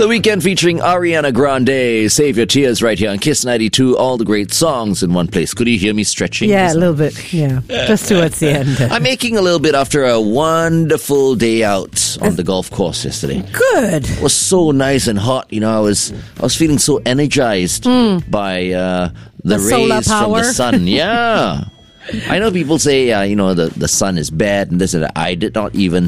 The Weekend featuring Ariana Grande. Save your tears right here on Kiss 92. All the great songs in one place. Could you hear me stretching? Yeah, a little bit. Yeah, just towards the end. I'm aching a little bit after a wonderful day out on the golf course yesterday. Good. It was so nice and hot. You know, I was feeling so energized by the rays from the sun. Yeah. I know people say, the sun is bad and this and that. I did not even